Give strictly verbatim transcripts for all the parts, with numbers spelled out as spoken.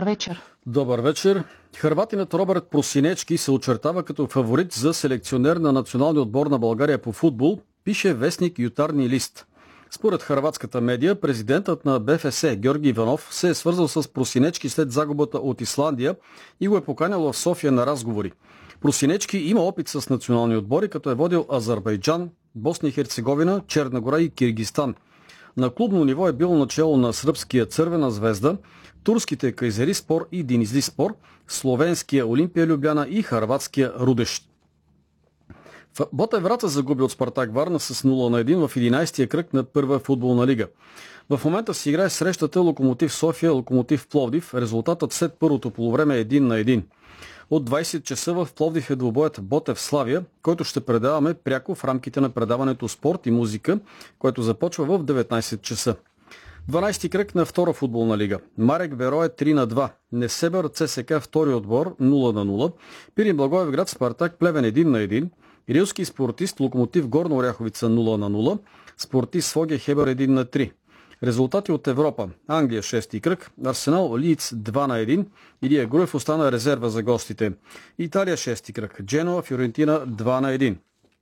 вечер. Добър вечер. Хърватинът Робърт Просинечки се очертава като фаворит за селекционер на националния отбор на България по футбол, пише вестник Ютарни лист. Според хърватската медия, президентът на БФС Георги Иванов се е свързал с Просинечки след загубата от Исландия и го е поканял в София на разговори. Просинечки има опит с национални отбори, като е водил Азербайджан, Босна и Херцеговина, Черна гора и Киргизстан. На клубно ниво е бил начало на сръбския Цървена звезда, турските Кайзериспор и Денизлиспор, словенския Олимпия Любляна и хърватския Рудеш. Ботев Враца загуби от Спартак Варна с нула на едно в единайсетия кръг на първа футболна лига. В момента се играе срещата Локомотив София, Локомотив Пловдив. Резултатът след първото полувреме е един на един. От двайсет часа в Пловдив е двубоят Ботев Славия, който ще предаваме пряко в рамките на предаването Спорт и музика, което започва в деветнайсет часа. дванайсети кръг на втора футболна лига. Марек Верое три на два. Несебър ЦСКА втори отбор нула на нула. Пирин Благоевград Спартак Плевен един на един. Рилски спортист Локомотив Горна Оряховица нула на нула. Спортист Своге Хебър един на три. Резултати от Европа. Англия шести кръг. Арсенал Лиц два на един. Илия Груев остана резерва за гостите. Италия шести кръг. Дженуа Фиорентина два на един.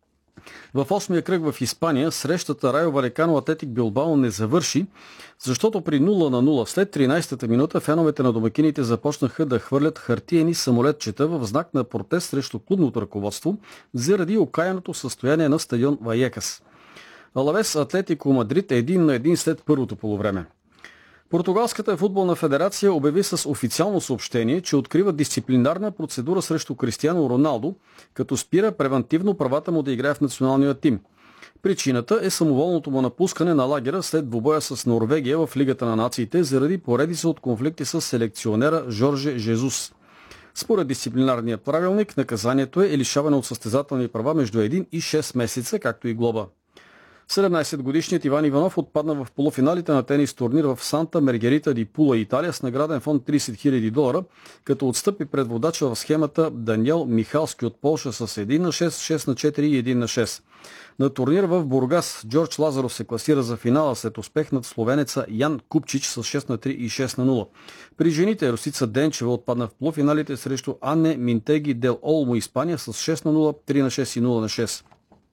В осмия кръг в Испания срещата Райо Валекано Атлетик Билбао не завърши, защото при нула на нула след тринайсетата минута феновете на домакините започнаха да хвърлят хартиени самолетчета в знак на протест срещу клубното ръководство заради окаяното състояние на стадион Вайекас. Алавес Атлетико Мадрид е един на един след първото полувреме. Португалската футболна федерация обяви с официално съобщение, че открива дисциплинарна процедура срещу Кристиано Роналдо, като спира превантивно правата му да играе в националния тим. Причината е самоволното му напускане на лагера след двубоя с Норвегия в Лигата на нациите заради поредица от конфликти с селекционера Жорже Жезус. Според дисциплинарния правилник, наказанието е лишаване от състезателни права между един и шест месеца, както и глоба. седемнайсетгодишният Иван Иванов отпадна в полуфиналите на тенис турнир в Санта Мергерита ди Пула, Италия, с награден фонд трийсет хиляди долара, като отстъпи пред водача в схемата Даниел Михалски от Полша с един на шест, шест на четири и един на шест. На турнир в Бургас Джордж Лазаров се класира за финала след успех над словенеца Ян Купчич с шест на три и шест на нула. При жените Росица Денчева отпадна в полуфиналите срещу Анне Минтеги дел Олмо, Испания, с шест на нула, три на шест и нула на шест.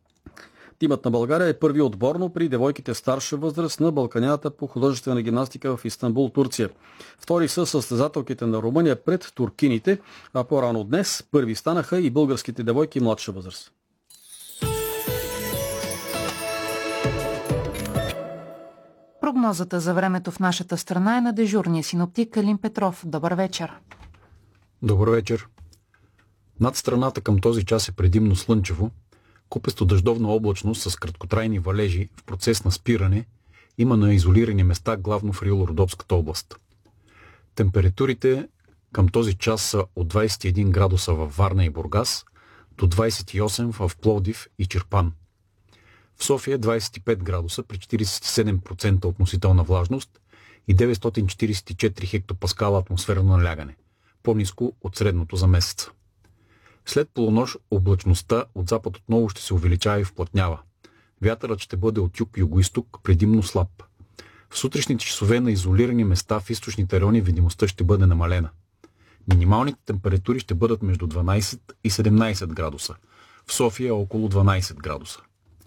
Тимът на България е първи отборно при девойките старша възраст на Балканяната по художествена гимнастика в Истанбул, Турция. Втори са състезателките на Румъния пред туркините, а по-рано днес първи станаха и българските девойки младша възраст. Прогнозата за времето в нашата страна е на дежурния синоптик Калин Петров. Добър вечер. Добър вечер. Над страната към този час е предимно слънчево. Купесто дъждовна облачност с краткотрайни валежи в процес на спиране има на изолирани места, главно в Рило-Родопската област. Температурите към този час са от двайсет и един градуса във Варна и Бургас до двайсет и осем в Пловдив и Чирпан. В София двайсет и пет градуса при четирийсет и седем процента относителна влажност и деветстотин четирийсет и четири хектопаскала атмосферно налягане, по-ниско от средното за месеца. След полунощ облачността от запад отново ще се увеличава и вплътнява. Вятърът ще бъде от юг-югоизток, предимно слаб. В сутрешните часове на изолирани места в източните райони видимостта ще бъде намалена. Минималните температури ще бъдат между дванайсет и седемнайсет градуса. В София около дванайсет градуса.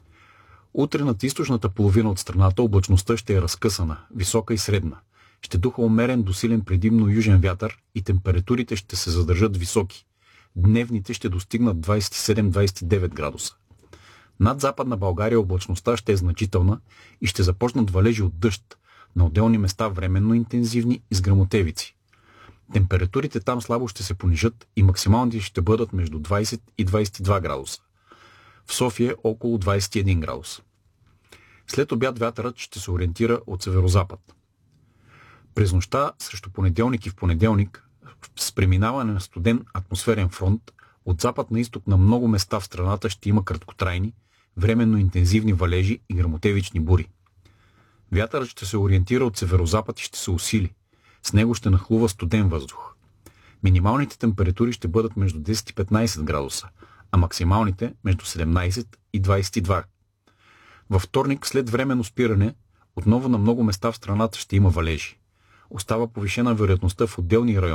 Утре над източната половина от страната облачността ще е разкъсана, висока и средна. Ще духа умерен до силен предимно южен вятър и температурите ще се задържат високи. Дневните ще достигнат двайсет и седем до двайсет и девет градуса. Над Западна България облачността ще е значителна и ще започнат валежи от дъжд, на отделни места временно интензивни и с гръмотевици. Температурите там слабо ще се понижат и максималните ще бъдат между двайсет и двайсет и два градуса. В София около двайсет и един градуса. След обяд вятърът ще се ориентира от северозапад. През нощта срещу понеделник и в понеделник с преминаване на студен атмосферен фронт от запад на изток на много места в страната ще има краткотрайни, временно интензивни валежи и гръмотевични бури. Вятърът ще се ориентира от северозапад и ще се усили. С него ще нахлува студен въздух. Минималните температури ще бъдат между десет и петнайсет градуса, а максималните между седемнайсет и двайсет и два. Във вторник, след временно спиране, отново на много места в страната ще има валежи. Остава повишена вероятността в отделни райони